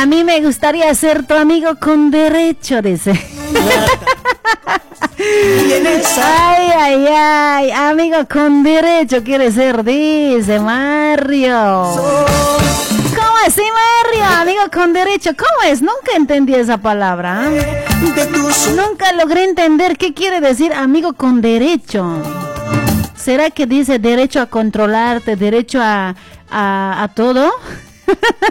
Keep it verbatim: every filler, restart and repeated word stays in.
A mí me gustaría ser tu amigo con derecho, dice. Ay, ay, ay, amigo con derecho quiere ser, dice Mario. ¿Cómo así, Mario? Amigo con derecho, ¿cómo es? Nunca entendí esa palabra. ¿eh? Nunca logré entender qué quiere decir amigo con derecho. ¿Será que dice derecho a controlarte, derecho a, a, a todo?